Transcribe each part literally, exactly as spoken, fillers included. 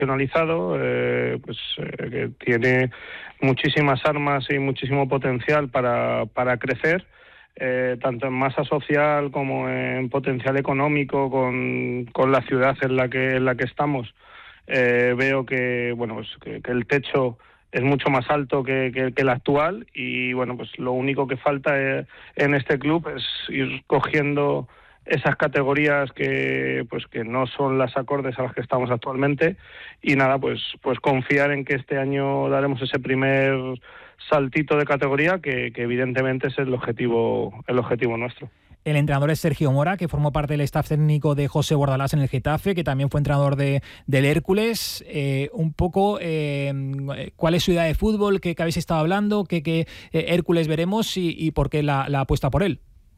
profesionalizado, eh, pues eh, que tiene muchísimas armas y muchísimo potencial para, para crecer, eh, tanto en masa social como en potencial económico con, con la ciudad en la que en la que estamos. Eh, veo que bueno pues que, que el techo es mucho más alto que, que, que el actual, y bueno pues lo único que falta eh, en este club es ir cogiendo esas categorías que pues que no son las acordes a las que estamos actualmente, y nada pues pues confiar en que este año daremos ese primer saltito de categoría que, que evidentemente es el objetivo el objetivo nuestro. El entrenador es Sergio Mora, que formó parte del staff técnico de José Bordalás en el Getafe, que también fue entrenador de, del Hércules. Eh, un poco, eh, ¿cuál es su idea de fútbol? ¿Qué, qué habéis estado hablando? ¿Qué, qué eh, Hércules veremos y, y por qué la, la apuesta por él?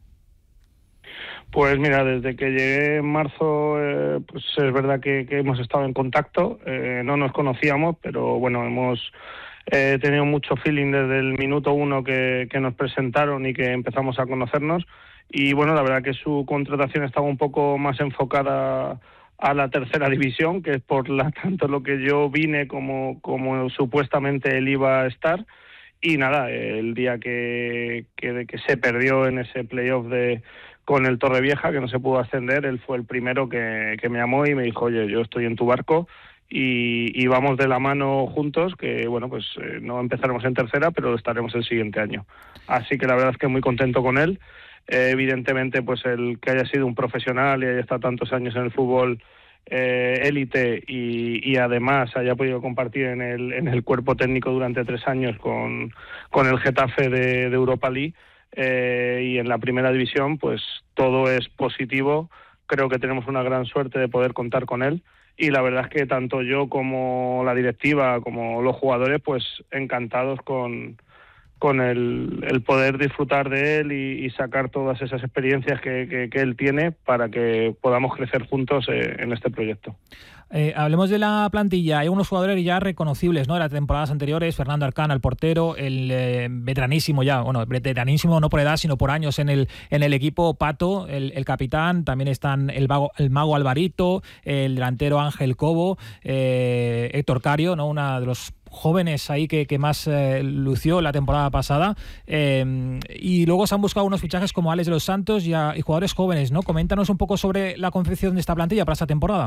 Pues mira, desde que llegué en marzo, eh, pues es verdad que, que hemos estado en contacto. Eh, no nos conocíamos, pero bueno, hemos eh, tenido mucho feeling desde el minuto uno que, que nos presentaron y que empezamos a conocernos. Y bueno, la verdad que su contratación estaba un poco más enfocada a la tercera división, que es por la, tanto lo que yo vine como, como supuestamente él iba a estar. Y nada, el día que, que, que se perdió en ese playoff de con el Torrevieja, que no se pudo ascender, él fue el primero que, que me llamó y me dijo, oye, yo estoy en tu barco y, y vamos de la mano juntos, que bueno, pues eh, no empezaremos en tercera, pero estaremos el siguiente año. Así que la verdad es que muy contento con él. Eh, evidentemente, pues el que haya sido un profesional y haya estado tantos años en el fútbol eh, élite y, y además haya podido compartir en el, en el cuerpo técnico durante tres años con, con el Getafe de, de Europa League, eh, y en la primera división, pues todo es positivo. Creo que tenemos una gran suerte de poder contar con él, y la verdad es que tanto yo como la directiva como los jugadores, pues encantados con con el, el poder disfrutar de él y, y sacar todas esas experiencias que, que, que él tiene para que podamos crecer juntos eh, en este proyecto. Eh, hablemos de la plantilla. Hay unos jugadores ya reconocibles, ¿no?, de las temporadas anteriores. Fernando Arcana, el portero, el eh, veteranísimo ya, bueno, veteranísimo no por edad, sino por años en el en el equipo, Pato, el, el capitán. También están el, vago, el mago Alvarito, el delantero Ángel Cobo, eh, Héctor Cario, ¿no?, uno de los jóvenes ahí que, que más eh, lució la temporada pasada, eh, y luego se han buscado unos fichajes como Alex de los Santos y, a, y jugadores jóvenes, ¿no? Coméntanos un poco sobre la confección de esta plantilla para esta temporada.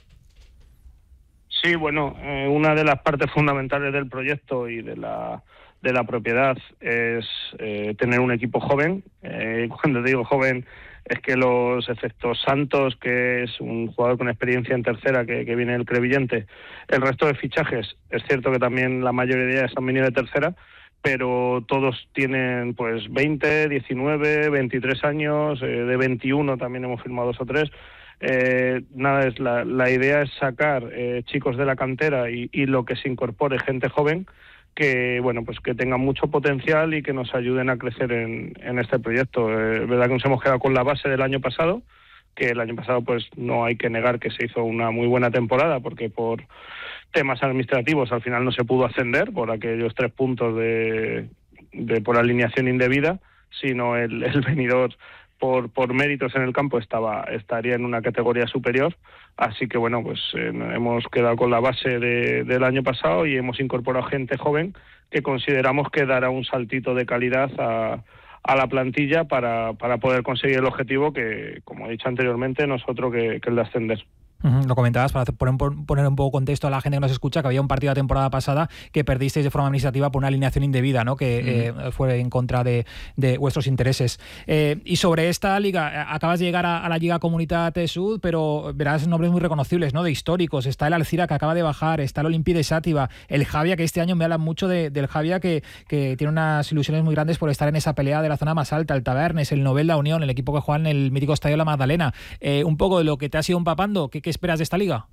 Sí, bueno, eh, una de las partes fundamentales del proyecto y de la de la propiedad es eh, tener un equipo joven. Eh, cuando digo joven es que los, excepto Santos, que es un jugador con experiencia en tercera, que, que viene del Crevillente, el resto de fichajes, es cierto que también la mayoría de ellas han venido de tercera, pero todos tienen pues veinte, diecinueve, veintitrés años, eh, de veintiuno también hemos firmado dos o tres. Eh, nada, es la, la idea es sacar eh, chicos de la cantera y, y lo que se incorpore gente joven que bueno pues que tengan mucho potencial y que nos ayuden a crecer en, en este proyecto. Es eh, verdad que nos hemos quedado con la base del año pasado, que el año pasado pues no hay que negar que se hizo una muy buena temporada, porque por temas administrativos al final no se pudo ascender por aquellos tres puntos de, de por alineación indebida, sino el, el venidor por por méritos en el campo estaba estaría en una categoría superior. Así que bueno, pues eh, hemos quedado con la base de, del año pasado y hemos incorporado gente joven que consideramos que dará un saltito de calidad a, a la plantilla para, para poder conseguir el objetivo que, como he dicho anteriormente, no es otro que, que el de ascender. Uh-huh. Lo comentabas para poner, poner un poco contexto a la gente que nos escucha, que había un partido la temporada pasada que perdisteis de forma administrativa por una alineación indebida, ¿no?, que uh-huh. eh, fue en contra de, de vuestros intereses. Eh, y sobre esta liga, acabas de llegar a, a la Lliga Comunitat Sud, pero verás nombres muy reconocibles, ¿no?, de históricos. Está el Alcira, que acaba de bajar, está el Olympique de Sátiva, el Javia, que este año me hablan mucho de, del Javia, que, que tiene unas ilusiones muy grandes por estar en esa pelea de la zona más alta, el Tabernes, el Novel La Unión, el equipo que juega en el mítico Estadio La Magdalena. Eh, un poco de lo que te has ido empapando, ¿qué, qué esperas de esta liga?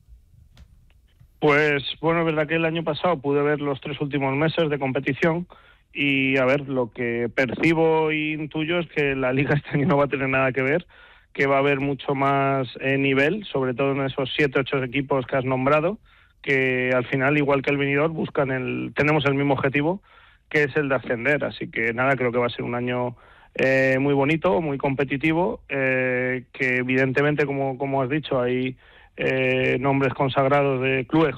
Pues bueno, es verdad que el año pasado pude ver los tres últimos meses de competición y a ver, lo que percibo e intuyo es que la liga este año no va a tener nada que ver, que va a haber mucho más eh, nivel, sobre todo en esos siete, ocho equipos que has nombrado, que al final, igual que el venidor, buscan el, tenemos el mismo objetivo, que es el de ascender. Así que nada, creo que va a ser un año eh, muy bonito, muy competitivo, eh, que evidentemente, como, como has dicho, hay Eh, nombres consagrados de clubes